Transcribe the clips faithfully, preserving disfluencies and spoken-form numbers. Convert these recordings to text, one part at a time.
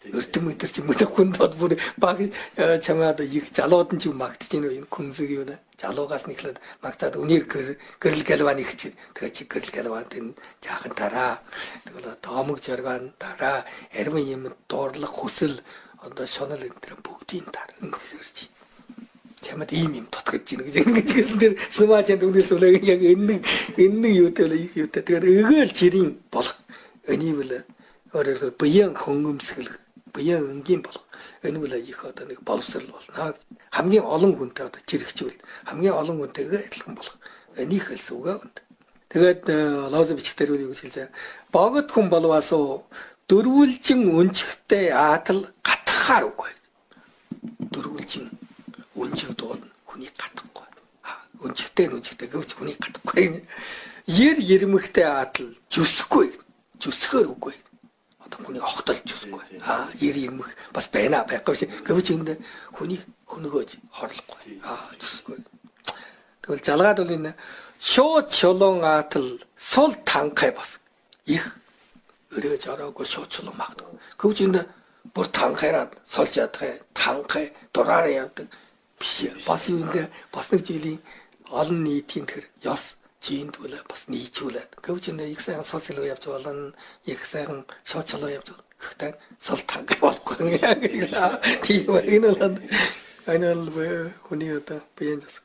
өртөн өдөр чи мөнх хүнд бод бүр баг чамаад их залууд нь ч магтж гин энэ күнзэг юу нэ залуугаас нэхлээд магтаад үнээр гэрэл галван ихч тэгээ чи гэрэл галванд энэ жаахан дараа тэгэл тоомог жарган дараа эрмэн юм дуурлах хүсэл одоо шонол энэ төр бүгдийн дараа ингэсэрч чамд ийм юм тутгаж гин гэж ингэж гэл дээр сумаачанд үнээс үлээ яг энэ энэ юутай л их юутай тэгээд эгээл жирийн болох энийвэл өөрөөр буян хөнгөмсгөл буян өнгийн болох энэ бол их одоо нэг боловсрал болно хамгийн олон хүнтэй одоо жирэгчүүл хамгийн олон хүнтэйгээ адилхан болох энийг хэлсэн үгээ өнд тэгээд лоза бичгтэр үнийг хэлсэн богд хүн болвасоо дөрвөлжин өнчгтэй аатал гатхаар үгүй дөрвөлжин өнчг дууд хүний гатахгүй өнчгтэй өнчгтэй гэвч хүний гатахгүй ер ермэгтэй аатал зүсэхгүй зүсгэр үгүй хүний огтолж үзгүй. Аа, ер ирмэх бас байна байхгүй ши. Гэвч энэ хүний хөнөгөөж хорлохгүй. Аа, зүсгүй. Тэгвэл жалгаад бол энэ шууд чулуун аатал сул танхай бас их өрөөж ороогүй шууд чулуун магад. Гэвч энэ бүр танхайраад сулж ядах танхай дураараа явдаг биш. Бас юу энэ бас нэг жилийн олон нийтийн тэр ёс жинд үл бас нийцүүлээд гэвч энэ их сайхан социал явж болно их сайхан шочлоо явж гэхдээ сул танх болохгүй тийм энэ л энэ л хүний одоо биеэс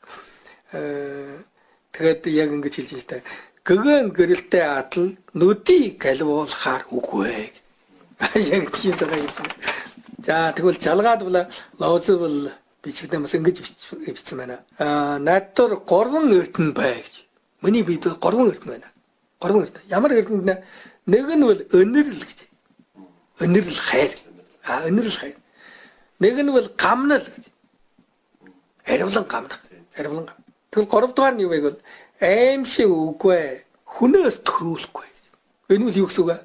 э тэгээд яг ингэж хэлж байна. Гэгэн гэрэлтэй атал нүдийг галвуулахаар үгүй. Яг тийм байгаа юм. За тэгвэл жалгаад бол лозбол бичгдээ бас ингэж бичсэн байна. Аа надад гурван эрдэнэ бай гэж. Миний бид гурван эрдэнэ байна. Гурван эрдэнэ. Ямар эрдэнэ нэ? Нэг нь бол өнөрл гэж. Өнөрл хайр. А өнөрл хайр. Нэг нь бол гамнал гэж. Аривлан гамнах. Аривлан. Тэгвэл гурав дахь нь юу вэ гэвэл аимшиг үгүй хүнээс төрүүлэхгүй. Энэ нь юу гэсэн үг вэ?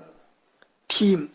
Тим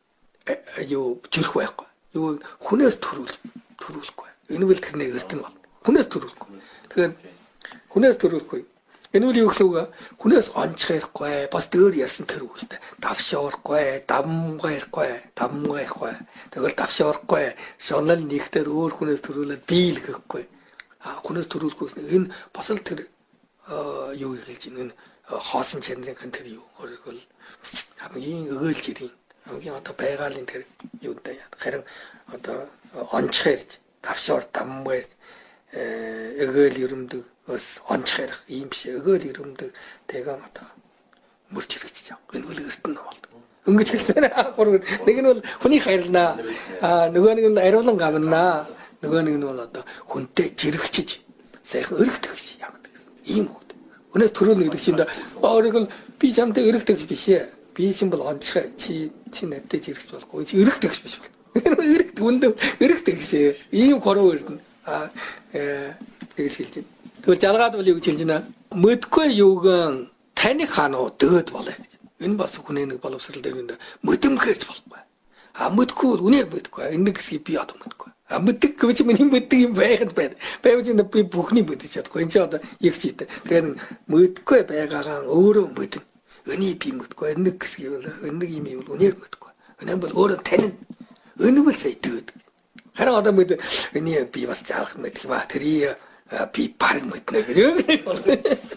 юу зүрх байхгүй. Юу хүнээс төрүүл төрүүлэхгүй. Энэ бол тэр нэг эрдэнэ байна. Хүнээс төрүүлэхгүй. Тэгэхээр хүнээс төрүүлэхгүй. Энэ үл юу гэсэн үг вэ? Хүнээс онцгойхгүй, бас дөр ярьсан тэр үгтэй. Давшаурахгүй, давмгайрахгүй, давмгайрахгүй. Тэгвэл давшаурахгүй, шонол нэгтэр өөр хүнээс төрүүлээд биелгэхгүй. А хүнээс төрүүлэхгүйс энэ бас л тэр юу хэлж байна. Энэ хоосон чанарын тэр юу өөрөөр бол хамгийн өгөөлж ирийн. Хамгийн одоо байгалийн тэр юутай яа. Харин одоо онцгойрч, давшуур, давмгайрч эгээл ерөмдөг ос онцгойрох юм биш эгээл ерөмдөг тэгэн одоо мөрч хэрэгжиж байгаа. Энэ үл эрдэнэ болдог. Ингэж хэлсэн гурав. Нэг нь бол хүний хайрлнаа. Аа нөгөө нэг нь ариулан гавнаа. Нөгөө нэг нь бол одоо хүнтэй жирэгчиж сайхан өргөдөгч явдаг гэсэн. Ийм үг. Өнөөс төрүүлнэ гэдэг чинь өөрөөр нь би чамтай өргөдөгч биш ээ. Би чинь бол онцгой чи чи надтай жирэгч болохгүй. Чи өргөдөгч биш бол. Өргөд үндэ өргөдөгч ийм гурав эрдэнэ. Аа э тэгж хэлж байна. Тэгвэл жалгаад бол юу гэж хэлж байна? Мэдгүй юуган таны хануу дөөд болоо гэж. Энэ бас хүний нэг боловсрал дээр энэ мэдэмхэрч болохгүй. А мэдгүй үнээр мэдгүй. Энэ гэсгийг би одоо мэдгүй. А мэддэг гэж миний мэддэг юм байхад байна. Байвал энэ би бүхний мэдэж чадахгүй. Энд чинь одоо яг ч ийтэй. Тэгэхээр мэдгүй байгаагаа өөрөө мэдэн. Энийг би мэдгүй. Энэ гэсгийг бол энэ юм юм үнээр мэдгүй. Энэ бол өөрөө тань. Энэ бол сая дөөд. Харин одоо мэд энийг би бас заах мэдэх ба тэрий би баг мэднэ гэж.